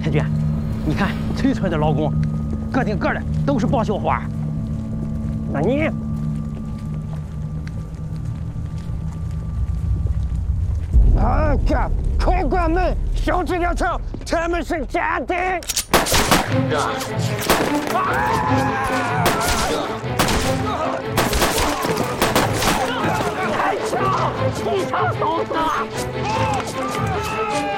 太君，你看崔村的劳工，个顶个的都是报销花。那你？啊！快关门！小子两车，他们是家丁。